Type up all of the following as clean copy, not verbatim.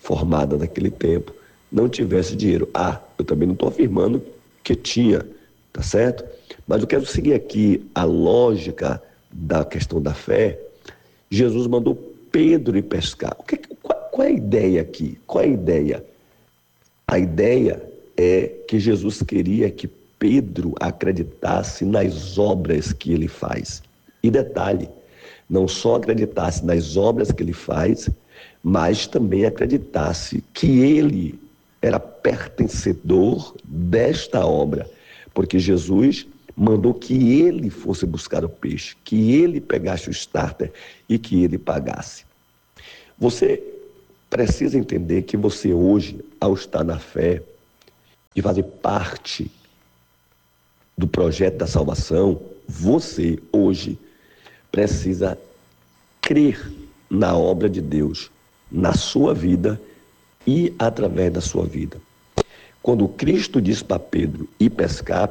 formada naquele tempo, não tivesse dinheiro. Eu também não estou afirmando que tinha, tá certo? Mas eu quero seguir aqui a lógica da questão da fé. Jesus mandou Pedro ir pescar. Qual é a ideia aqui? Qual é a ideia? A ideia é que Jesus queria que Pedro acreditasse nas obras que ele faz. E detalhe, não só acreditasse nas obras que ele faz, mas também acreditasse que ele era pertencedor desta obra, porque Jesus mandou que ele fosse buscar o peixe, que ele pegasse o starter e que ele pagasse. Você precisa entender que você hoje, ao estar na fé e fazer parte do projeto da salvação, você hoje precisa crer na obra de Deus, na sua vida e através da sua vida. Quando Cristo diz para Pedro ir pescar,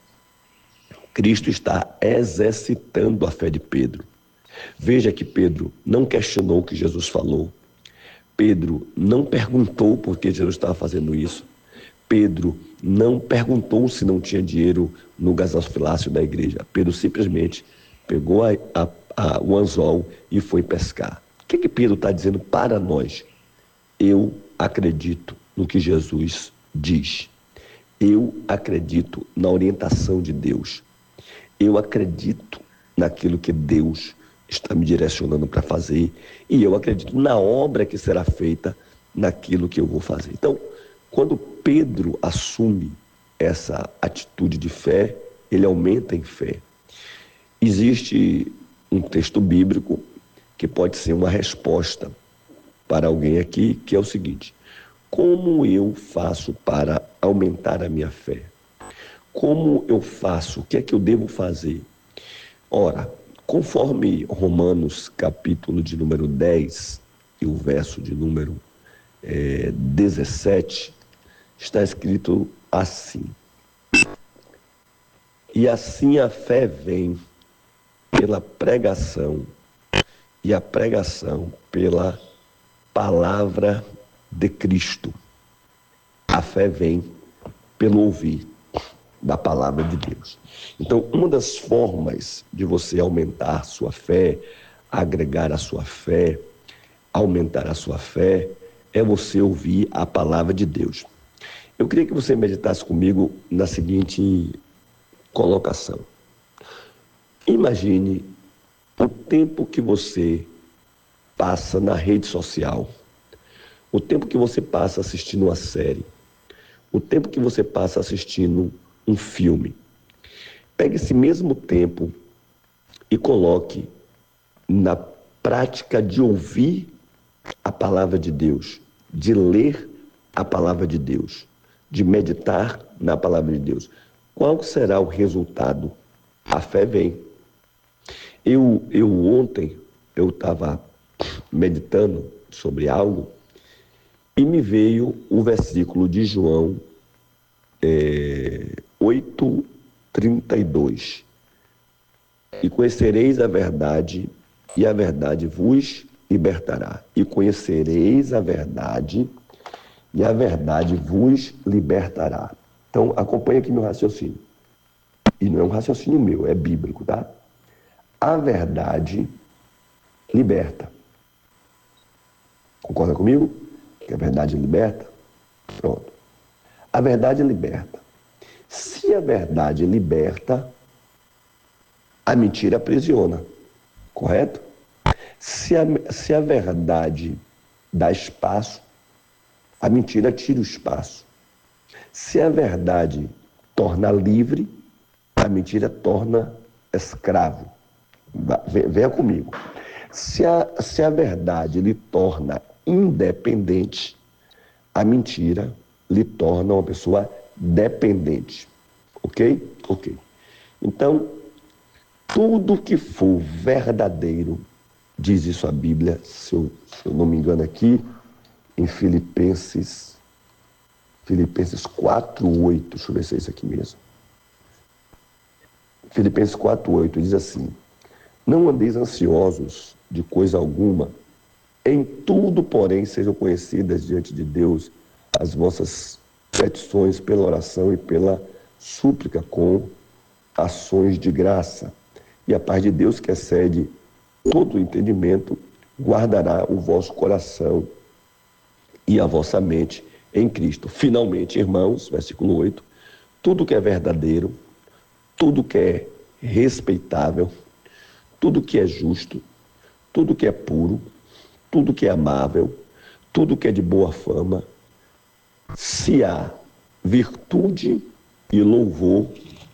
Cristo está exercitando a fé de Pedro. Veja que Pedro não questionou o que Jesus falou. Pedro não perguntou por que Jesus estava fazendo isso. Pedro não perguntou se não tinha dinheiro no gasofilácio da igreja. Pedro simplesmente pegou o anzol e foi pescar. O que Pedro está dizendo para nós? Eu acredito no que Jesus diz. Eu acredito na orientação de Deus. Eu acredito naquilo que Deus está me direcionando para fazer e eu acredito na obra que será feita naquilo que eu vou fazer. Então, quando Pedro assume essa atitude de fé, ele aumenta em fé. Existe um texto bíblico que pode ser uma resposta para alguém aqui, que é o seguinte: como eu faço para aumentar a minha fé? Como eu faço? O que é que eu devo fazer? Ora, conforme Romanos, capítulo de número 10 e o verso de número 17, está escrito assim: e assim a fé vem pela pregação, e a pregação pela palavra de Cristo. A fé vem pelo ouvir da palavra de Deus. Então, uma das formas de você aumentar a sua fé, agregar a sua fé, aumentar a sua fé, é você ouvir a palavra de Deus. Eu queria que você meditasse comigo na seguinte colocação. Imagine o tempo que você passa na rede social, o tempo que você passa assistindo uma série, o tempo que você passa assistindo um filme. Pegue esse mesmo tempo e coloque na prática de ouvir a palavra de Deus, de ler a palavra de Deus, de meditar na palavra de Deus. Qual será o resultado? A fé vem. Ontem eu estava meditando sobre algo e me veio o versículo de João 8:32. E conhecereis a verdade, e a verdade vos libertará. E conhecereis a verdade, e a verdade vos libertará. Então, acompanha aqui meu raciocínio. E não é um raciocínio meu, é bíblico, tá? A verdade liberta. Concorda comigo? Que a verdade liberta? Pronto. A verdade liberta. Se a verdade liberta, a mentira aprisiona. Correto? Se a verdade dá espaço, a mentira tira o espaço. Se a verdade torna livre, a mentira torna escravo. Venha comigo. Se a verdade lhe torna independente, a mentira lhe torna uma pessoa dependente. Ok? Ok. Então, tudo que for verdadeiro, diz isso a Bíblia, se eu não me engano aqui, em Filipenses 4:8, deixa eu ver se é isso aqui mesmo. Filipenses 4:8 diz assim: não andeis ansiosos de coisa alguma, Em tudo, porém, sejam conhecidas diante de Deus as vossas petições pela oração e pela súplica com ações de graça. E a paz de Deus, que excede todo o entendimento, guardará o vosso coração e a vossa mente em Cristo. Finalmente, irmãos, versículo 8, tudo que é verdadeiro, tudo que é respeitável, tudo que é justo, tudo que é puro, tudo que é amável, tudo que é de boa fama, se há virtude e louvor,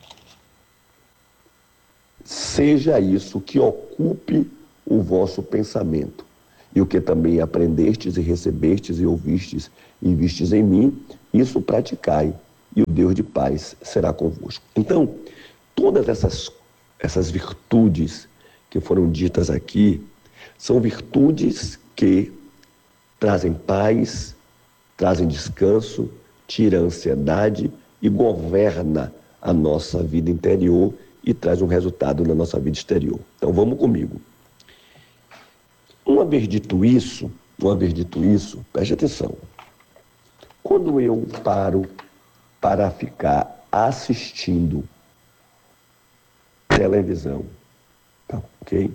seja isso que ocupe o vosso pensamento. E o que também aprendestes e recebestes e ouvistes e vistes em mim, isso praticai, e o Deus de paz será convosco. Então, todas essas virtudes que foram ditas aqui, são virtudes que trazem paz, trazem descanso, tiram a ansiedade e governa a nossa vida interior e traz um resultado na nossa vida exterior. Então vamos comigo. Uma vez dito isso, preste atenção. Quando eu paro para ficar assistindo televisão, tá ok?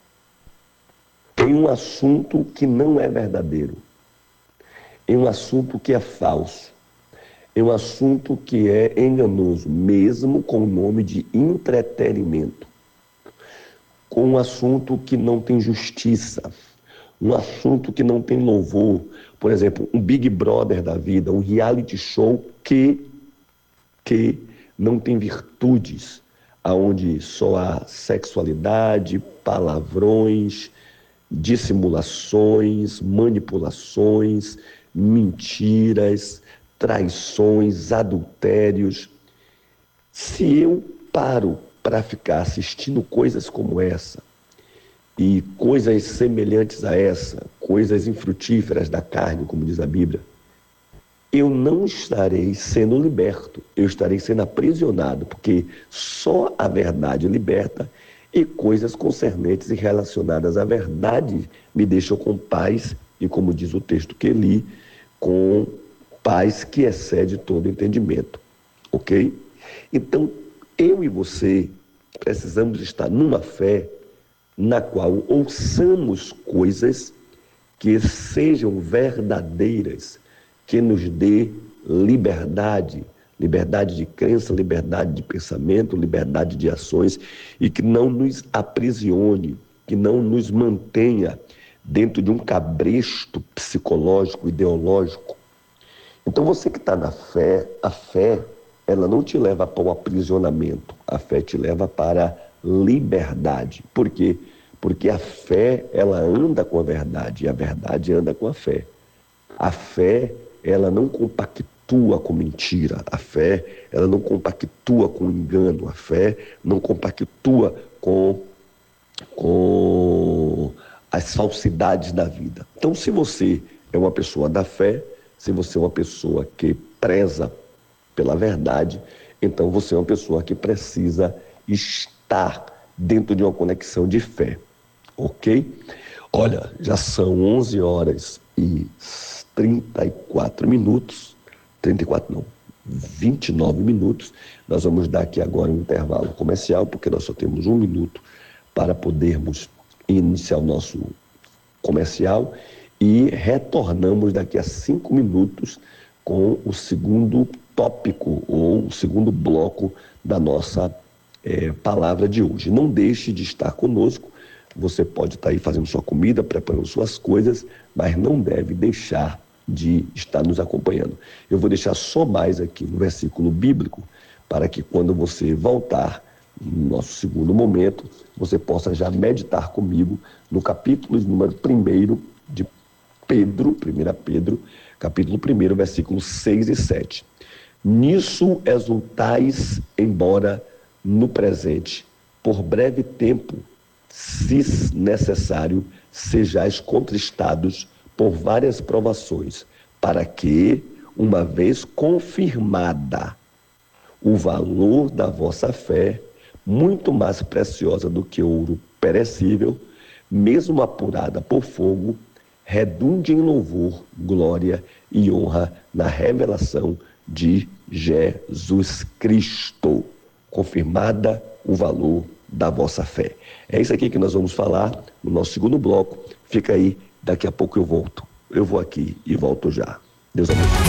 Em um assunto que não é verdadeiro, em um assunto que é falso, em um assunto que é enganoso, mesmo com o nome de entretenimento, com um assunto que não tem justiça, um assunto que não tem louvor, por exemplo, um Big Brother da vida, um reality show que não tem virtudes, aonde só há sexualidade, palavrões, dissimulações, manipulações, mentiras, traições, adultérios. Se eu paro para ficar assistindo coisas como essa e coisas semelhantes a essa, coisas infrutíferas da carne, como diz a Bíblia, eu não estarei sendo liberto, eu estarei sendo aprisionado, porque só a verdade liberta e coisas concernentes e relacionadas à verdade me deixam com paz e, como diz o texto que li, com paz que excede todo entendimento, ok? Então, eu e você precisamos estar numa fé na qual ouçamos coisas que sejam verdadeiras, que nos dê liberdade, liberdade de crença, liberdade de pensamento, liberdade de ações e que não nos aprisione, que não nos mantenha dentro de um cabresto psicológico, ideológico. Então você que está na fé, a fé, ela não te leva para o aprisionamento, a fé te leva para a liberdade. Por quê? Porque a fé, ela anda com a verdade e a verdade anda com a fé. A fé, ela não compactua com mentira, a fé, ela não compactua com engano, a fé não compactua com as falsidades da vida. Então, se você é uma pessoa da fé, se você é uma pessoa que preza pela verdade, então você é uma pessoa que precisa estar dentro de uma conexão de fé, ok? Olha, já são 11 horas e 34 minutos, 34 não, 29 minutos. Nós vamos dar aqui agora um intervalo comercial, porque nós só temos 1 minuto para podermos iniciar o nosso comercial e retornamos daqui a 5 minutos com o segundo tópico ou o segundo bloco da nossa palavra de hoje. Não deixe de estar conosco. Você pode estar aí fazendo sua comida, preparando suas coisas, mas não deve deixar de estar nos acompanhando. Eu vou deixar só mais aqui no versículo bíblico, para que quando você voltar, no nosso segundo momento, você possa já meditar comigo no capítulo número 1 de Pedro, 1 Pedro, capítulo 1, versículos 6 e 7. Nisso exultais, embora no presente, por breve tempo, se necessário, sejais contristados por várias provações, para que, uma vez confirmada o valor da vossa fé, muito mais preciosa do que ouro perecível, mesmo apurada por fogo, redunde em louvor, glória e honra na revelação de Jesus Cristo. Confirmada o valor da vossa fé. É isso aqui que nós vamos falar no nosso segundo bloco. Fica aí, daqui a pouco eu volto. Eu vou aqui e volto já. Deus abençoe.